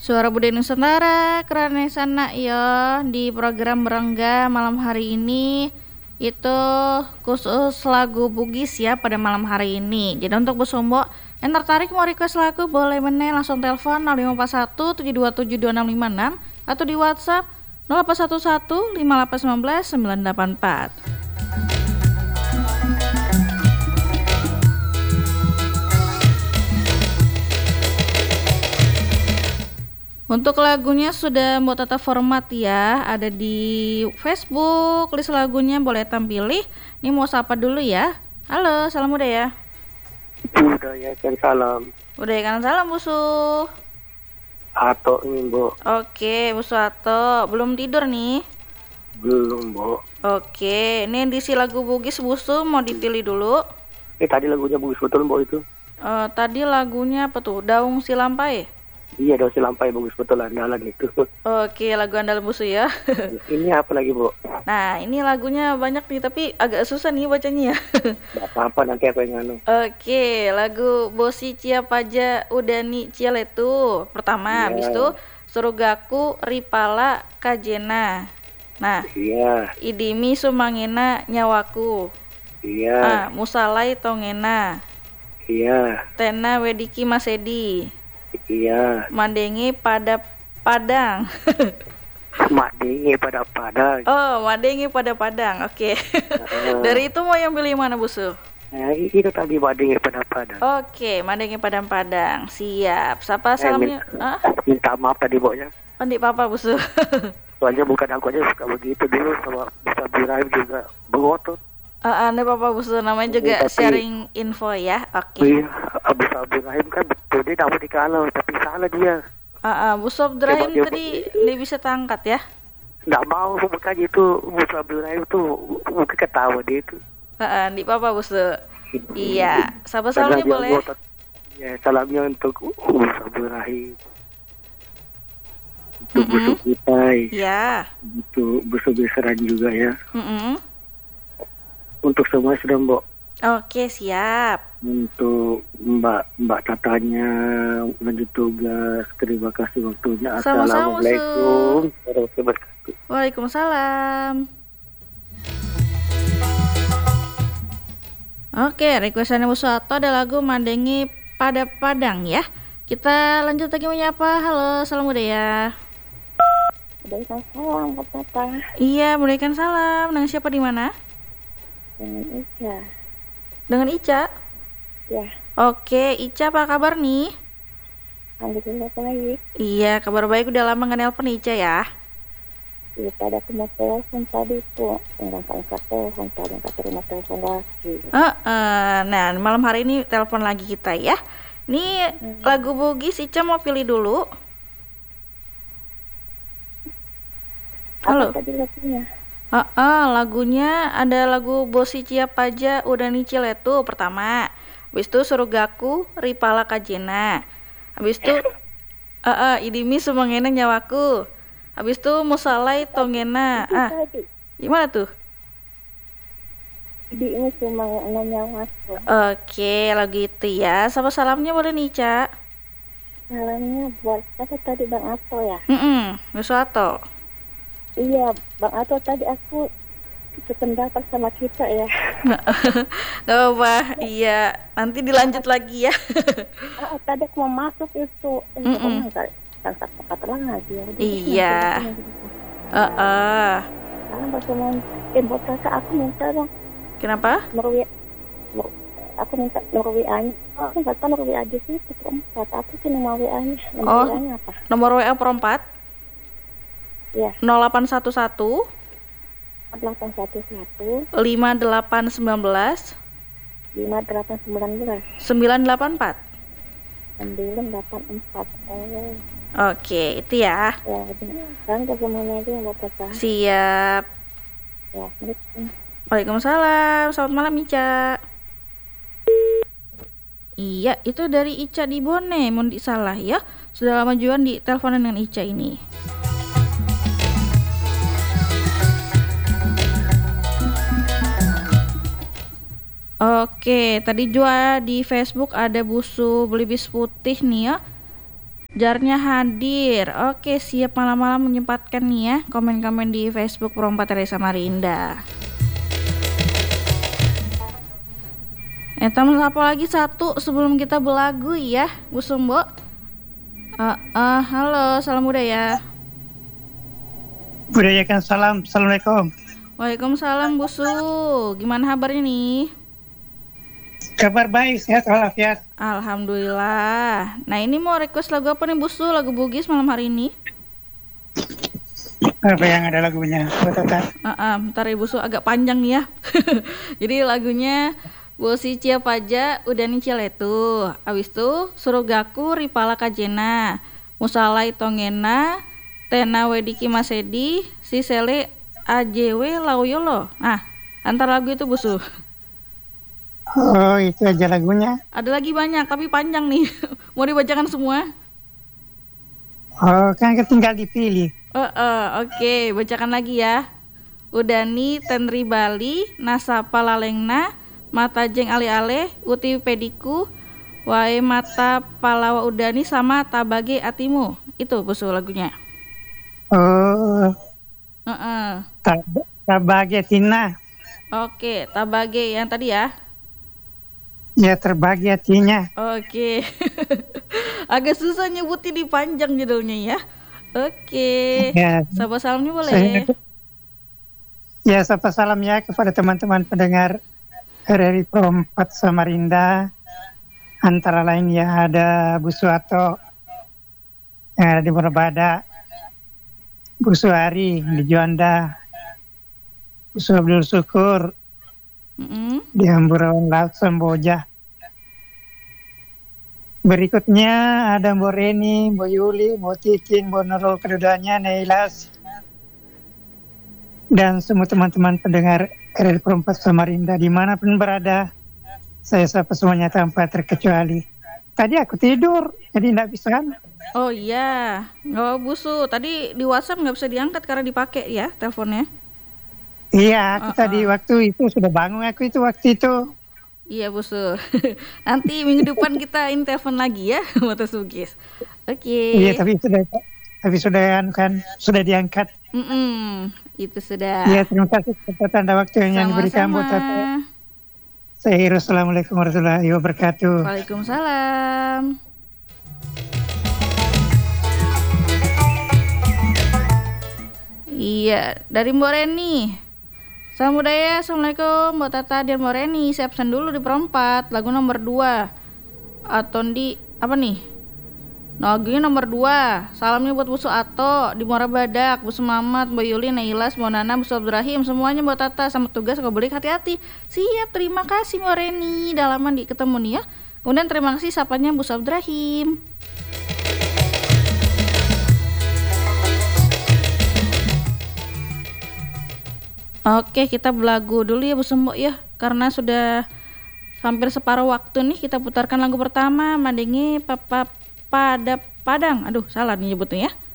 Suara Budaya Nusantara, kerana sana ya di program Berengga malam hari ini itu khusus lagu Bugis ya pada malam hari ini. Jadi untuk Bu Sombo yang tertarik mau request lagu boleh langsung telepon 0541 7272656 atau di WhatsApp 0811 5819 984. Untuk lagunya sudah Mbok tata format ya, ada di Facebook, list lagunya boleh tampilih. Ini mau sapa dulu ya. Halo, salam budaya. Budaya kan salam. Budaya kan salam Busu. Ato ini, Bu. Oke, Busu Ato, belum tidur nih? Belum, Bu. Oke, ini edisi lagu Bugis Busu mau dipilih dulu. Tadi lagunya bagus betul, Bu itu. Tadi lagunya apa tuh? Daung Silampai. Iya, Daun Silampai bagus betul andalan itu. Oke, lagu andalan Busu ya. Ini apa lagi, Bu? Nah, ini lagunya banyak nih tapi agak susah nih bacanya ya. Gak apa-apa, nanti aku yang nganu. Oke, lagu Bosi Cia Paja Udani Cialetu pertama, habis itu Surugaku Ripala Kajena. Nah, Idimi Sumangena Nyawaku. Musalai Tongena. Tena Wediki Masedi. Mandenge pada Padang. Mandenge pada Padang. Oh, Mandenge pada Padang. Oke. Dari itu mau yang pilih mana, Busu? Itu tadi Mandenge pada Padang. Oke, Mandenge Padang. Siap. Siapa salamnya? Minta maaf tadi, Bu ya. Pandik Papa, Busu. Soalnya bukan aku aja suka begitu dulu, sama bisa Biraim juga begotot. Nih Papa Busu, namanya juga sharing info ya. Oke. Iya, Abu Abdurrahim kan betul dia dapat dikalau, tapi salah dia. Busu Abdurrahim tadi dia bisa tangkat ya? Nggak mau, makanya itu Abu Abdurrahim tuh mungkin ketawa dia itu. Di Papa Busu. Iya, sahabat-sahabatnya boleh. Ya, salamnya untuk Abu Abdurrahim. Untuk Busu Kitai. Ya. Untuk Busu Beseran juga ya. Untuk semua sudah, Mbok. Oke, siap. Untuk Mbak Tatanya lanjut tugas, terima kasih waktunya. Sama-sama, Assalamualaikum warahmatullahi wabarakatuh. Waalaikumsalam. Oke, requestannya Bu Suato ada lagu Mandengi pada Padang ya. Kita lanjut lagi menyapa. Halo, salam budaya. Waalaikumsalam, Papa. Iya, berikan salam. Dengan siapa di mana? Dengan Ica. Dengan Ica? Ya. Oke, Ica apa kabar nih? Alhamdulillah baik. Iya, kabar baik, udah lama nggak nelpon Ica ya? Iya, tadi aku mau telepon tadi tuh, tinggal angkat telepon tadi, nggak terima telepon lagi. Nah, malam hari ini telepon lagi kita ya. Nih lagu Bugis Ica mau pilih dulu. Halo. Apa tadi lagunya? Lagunya ada lagu Bosi Cia Paja Udani Ciletu pertama. Habis itu Surugaku Ripala Kajena. Habis itu Idimi Sumangena Nyawaku. Habis itu Musalai Tongena. Gimana tuh? Idimi Sumangena Nyawaku. Oke, lagu itu ya. Sama salamnya boleh nih, Ca. Salamnya buat apa tadi, Bang Ato ya? Nusuato. Iya, Bang Ato tadi aku sependapat sama kita ya. Gak apa, iya. Nanti dilanjut lagi ya. Tadi aku mau masuk itu. Kata lagi ya. Iya. Sekarang pas mau buat kakak aku minta dong. Kenapa? Aku minta nomor WA-nya. Aku nggak tahu nomor WA di situ. Kata aku sih nomor WA-nya. Nomor WA-nya apa? Nomor WA perempat? Iya. 0811 811 5819 5819 984. 984. Oke, itu ya. Ya, sekarang ke semuanya aja yang buat kakak. Siap. Ya, gitu. Waalaikumsalam. Selamat malam Ica. Iya, itu dari Ica di Bone. Mohon salah ya. Sudah lama juga di teleponan dengan Ica ini. Oke, tadi juga di Facebook ada Busu Belibis Putih nih ya. Jarnya hadir. Oke, siap malam-malam menyempatkan nih ya komen-komen di Facebook Perompak Teresa Marinda. Teman apa lagi satu sebelum kita belagu ya, Bu Sumbo. Halo, salam budaya. Budayakan salam. Assalamualaikum. Waalaikumsalam Bu Su. Gimana kabarnya nih? Kabar baik, sehat walafiat. Alhamdulillah. Nah ini mau request lagu apa nih Bu Su? Lagu Bugis malam hari ini. Apa yang ada lagunya? Bentar ya Bu Su, agak panjang nih ya. Jadi lagunya Bu Si Cia Paja udah nih Ciletu. Abis itu Surugaku Ripala Kajena, Musalai Tongena, Tena Wediki Masedi, Sisele AJW Lauyolo. Nah, antar lagu itu Bu Su. Oh, itu aja lagunya. Ada lagi banyak tapi panjang nih. Mau dibacakan semua? Oh, kan tinggal dipilih. Oke, bacakan lagi ya. Udani Tenri Bali, Nasapa Lalengna, Mata Jeng Ale-ale, Uti Pediku, Wae Mata Palawa Udani sama Tabage Atimu. Itu Bu Su lagunya. Oh. Tabage Tina. Oke, Tabage yang tadi ya. Ya, terbagi hatinya. Oke. Agak susah nyebutin di panjang judulnya ya. Oke. Ya. Sapa salamnya boleh. Ya, sapa salam ya kepada teman-teman pendengar RRI Perompak Samarinda. Antara lain ya ada Bu Suato yang ada di Murbada, Bu Suari di Juanda, Bu Abdul Syukur di Amburawan Laut Samboja. Berikutnya ada Mbak Reni, Mbak Yuli, Mbak Titin, Mbak Nurul keduanya, Nailas, dan semua teman-teman pendengar RRI Perompak Samarinda dimanapun berada. Saya sapa semuanya tanpa terkecuali. Tadi aku tidur, jadi nggak bisa kan? Oh iya, nggak Bu Su. Tadi di WhatsApp nggak bisa diangkat karena dipakai ya teleponnya. Iya, aku tadi waktu itu sudah bangun aku itu waktu itu. Iya Bu Su. Nanti minggu depan kita telepon lagi ya, Mata Sugis. Oke. Iya, tapi sudah kan sudah diangkat. Itu sudah. Iya, terima kasih kesempatan dan waktu yang diberikan buat saya. Assalamualaikum warahmatullahi wabarakatuh. Waalaikumsalam. Iya, dari Mbak Reni. Salam budaya, Assalamualaikum Mbak Tata dan Mbak Reni. Saya absen dulu di perempat. Lagu nomor 2 Atau di apa nih? Lagunya nomor 2. Salamnya buat Bu Suato di Muara Badak, Bu Mamat, Mbak Yuli, Nailas, Mbak Nana, Bu Abdurrahim, semuanya Mbak Tata. Selamat tugas, kau balik hati-hati. Siap, terima kasih Mbak Reni. Udah lama ketemu nih ya. Kemudian terima kasih sapanya Bu Abdurrahim. Oke, kita belagu dulu ya Bu Sembok ya, karena sudah hampir separuh waktu nih. Kita putarkan lagu pertama, Mandenge Papa Pada Padang. Aduh, salah nih nyebutnya ya.